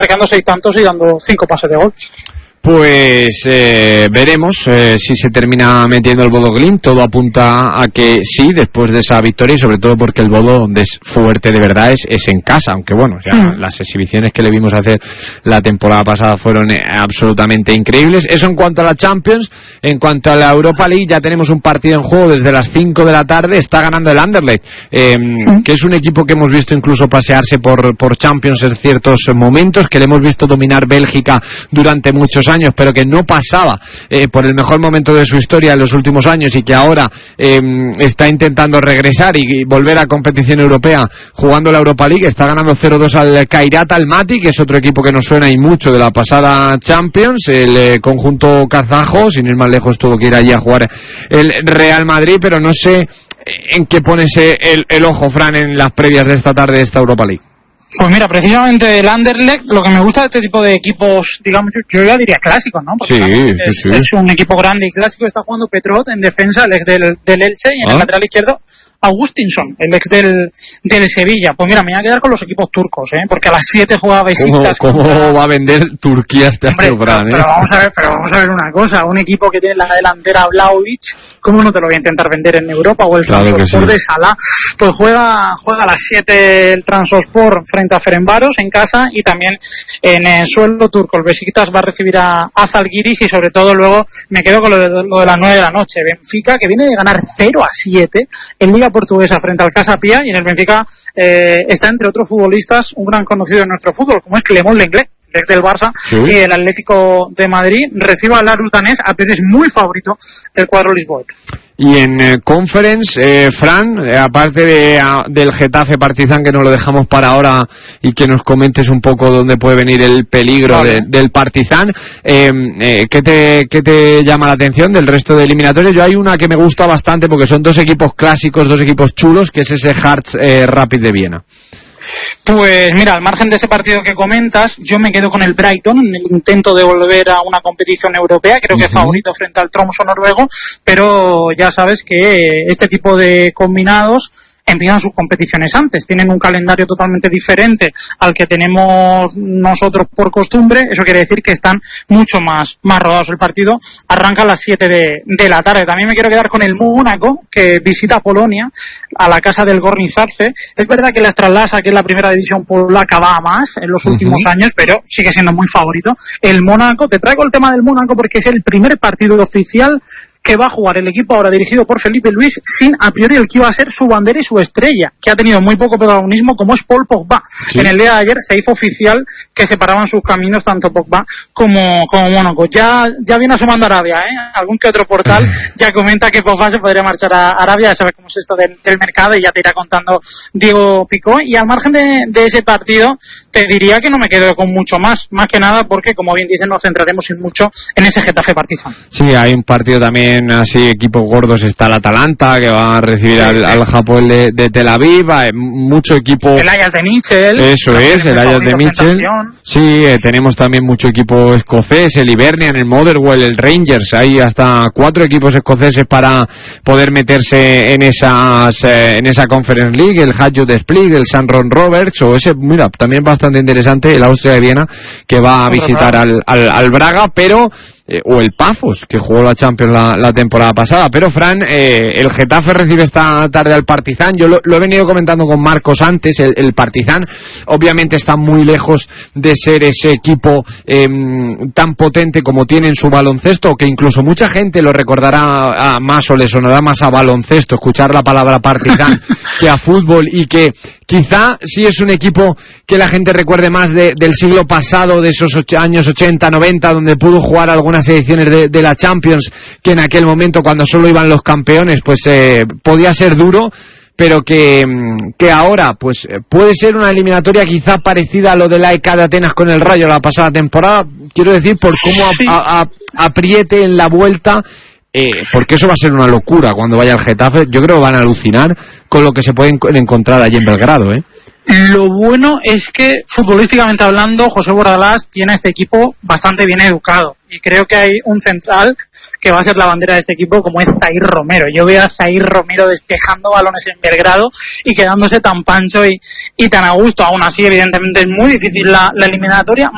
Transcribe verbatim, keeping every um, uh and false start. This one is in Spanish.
marcando seis tantos y dando cinco pases de gol. Pues eh, veremos eh, si se termina metiendo el Bodo Glimt. Todo apunta a que sí, después de esa victoria, y sobre todo porque el Bodo, donde es fuerte de verdad, es, es en casa, aunque bueno, ya mm. las exhibiciones que le vimos hacer la temporada pasada fueron eh, absolutamente increíbles. Eso en cuanto a la Champions. En cuanto a la Europa League, ya tenemos un partido en juego desde las cinco de la tarde. Está ganando el Anderlecht, eh, mm. que es un equipo que hemos visto incluso pasearse por, por Champions en ciertos momentos, que le hemos visto dominar Bélgica durante muchos años años, pero que no pasaba eh, por el mejor momento de su historia en los últimos años, y que ahora eh, está intentando regresar y, y volver a competición europea jugando la Europa League. Está ganando cero dos al Kairat Almaty, que es otro equipo que nos suena y mucho de la pasada Champions. El eh, conjunto kazajo, sin ir más lejos, tuvo que ir allí a jugar el Real Madrid, pero no sé en qué pones el, el ojo, Fran, en las previas de esta tarde de esta Europa League. Pues mira, precisamente el Anderlecht, lo que me gusta de este tipo de equipos, digamos, yo, yo ya diría clásicos, ¿no? Porque sí, sí, es, sí. es un equipo grande y clásico. Está jugando Petrot en defensa, el ex del, del Elche, y en ¿Ah? el lateral izquierdo Augustinson, el ex del, del Sevilla. Pues mira, me voy a quedar con los equipos turcos, ¿eh? Porque a las siete jugaba Besiktas. ¿Cómo, cómo contra... va a vender Turquía este año, Fran, eh? Pero vamos a ver, pero vamos a ver una cosa. Un equipo que tiene la delantera Vlahovic, ¿cómo no te lo voy a intentar vender en Europa? O el claro Trabzonspor sí. de Salah. Pues juega, juega a las siete el Trabzonspor frente a Ferencváros en casa, y también en el suelo turco. El Besiktas va a recibir a, a Zalgiris, y sobre todo luego me quedo con lo de, lo de las nueve de la noche. Benfica, que viene de ganar cero a siete en Liga Portuguesa frente al Casa Pia, y en el Benfica eh, está, entre otros futbolistas, un gran conocido de nuestro fútbol, como es Clément Lenglet, desde el Barça, ¿sí? Y el Atlético de Madrid recibe al Larus danés, a priori es muy favorito el cuadro lisboeta. Y en eh, Conference, eh, Fran, eh, aparte de, a, del Getafe Partizan, que nos lo dejamos para ahora, y que nos comentes un poco dónde puede venir el peligro vale. de, del Partizan, eh, eh, ¿qué, te, ¿qué te llama la atención del resto de eliminatorios? Yo hay una que me gusta bastante, porque son dos equipos clásicos, dos equipos chulos, que es ese Hearts eh, Rapid de Viena. Pues mira, al margen de ese partido que comentas, yo me quedo con el Brighton en el intento de volver a una competición europea. Creo que es favorito frente al Tromsø noruego, pero ya sabes que este tipo de combinados empiezan sus competiciones antes, tienen un calendario totalmente diferente al que tenemos nosotros por costumbre. Eso quiere decir que están mucho más, más rodados. El partido arranca a las siete de, de la tarde. También me quiero quedar con el Mónaco, que visita Polonia, a la casa del Górnik Zabrze. Es verdad que la Stralasa, que es la primera división polaca, va a más en los últimos uh-huh. años, pero sigue siendo muy favorito. El Mónaco, te traigo el tema del Mónaco porque es el primer partido oficial que va a jugar el equipo ahora dirigido por Felipe Luis sin a priori el que iba a ser su bandera y su estrella, que ha tenido muy poco protagonismo, como es Paul Pogba. Sí. En el día de ayer se hizo oficial que separaban sus caminos tanto Pogba como, como Mónaco. Ya, ya viene asomando Arabia, ¿eh? Algún que otro portal ya comenta que Pogba se podría marchar a Arabia. Ya sabes cómo es esto del, del mercado, y ya te irá contando Diego Picó. Y al margen de, de ese partido, te diría que no me quedo con mucho más, más que nada porque, como bien dicen, nos centraremos en mucho en ese Getafe Partizan. Sí, hay un partido también así, equipos gordos. Está el Atalanta, que va a recibir sí, al, al Hapoel de, de Tel Aviv. Hay mucho equipo. El Ajax de Mitchell. Eso es, el Ajax de Mitchell. Sí, eh, tenemos también mucho equipo escocés, el Hibernian, el Motherwell, el Rangers. Hay hasta cuatro equipos escoceses para poder meterse en esas eh, en esa Conference League. El Hajduk Split, el St. Ron Roberts, o ese, mira, también bastante interesante, el Austria de Viena, que va a visitar al, al, al Braga, pero Eh, o el Pafos, que jugó la Champions la, la temporada pasada. Pero Fran, eh, el Getafe recibe esta tarde al Partizan. Yo lo, lo he venido comentando con Marcos antes. El, el Partizan obviamente está muy lejos de ser ese equipo eh, tan potente como tiene en su baloncesto, que incluso mucha gente lo recordará a más, o le sonará más a baloncesto escuchar la palabra Partizan que a fútbol, y que quizá sí es un equipo que la gente recuerde más de, del siglo pasado, de esos ocho, años ochenta, noventa, donde pudo jugar algunas ediciones de, de la Champions, que en aquel momento, cuando solo iban los campeones, pues eh, podía ser duro, pero que, que ahora pues puede ser una eliminatoria quizá parecida a lo de la E K de Atenas con el Rayo la pasada temporada. Quiero decir, por cómo sí. a, a, apriete en la vuelta. Eh, porque eso va a ser una locura cuando vaya al Getafe. Yo creo que van a alucinar con lo que se pueden encontrar allí en Belgrado, ¿eh? Lo bueno es que, futbolísticamente hablando, José Bordalás tiene a este equipo bastante bien educado, y creo que hay un central que va a ser la bandera de este equipo, como es Zaire Romero. Yo veo a Zaire Romero despejando balones en Belgrado y quedándose tan pancho y, y tan a gusto. Aún así, evidentemente, es muy difícil la, la eliminatoria,